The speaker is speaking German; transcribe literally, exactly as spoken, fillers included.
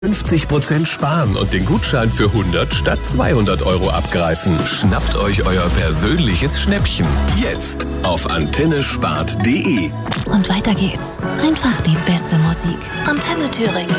fünfzig Prozent sparen und den Gutschein für hundert statt zweihundert Euro abgreifen. Schnappt euch euer persönliches Schnäppchen. Jetzt auf antenne spart punkt de. Und weiter geht's. Einfach die beste Musik. Antenne Thüringen.